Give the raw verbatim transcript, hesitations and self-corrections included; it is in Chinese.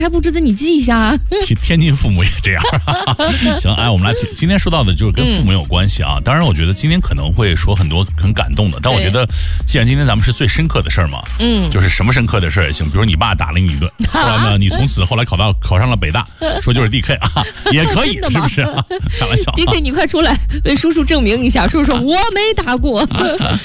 还不值得你记一下啊？ 天天津父母也这样。行，哎，我们来今天说到的就是跟父母有关系啊。嗯、当然，我觉得今天可能会说很多很感动的，但我觉得既然今天咱们是最深刻的事儿嘛，嗯，就是什么深刻的事儿也行，比如你爸打了你一顿，后来呢，你从此后来考到考上了北大，说就是 D K 啊，也可以，是不是、啊？开玩笑、啊、 ，D K 你快出来为叔叔证明一下，叔叔说我没打过。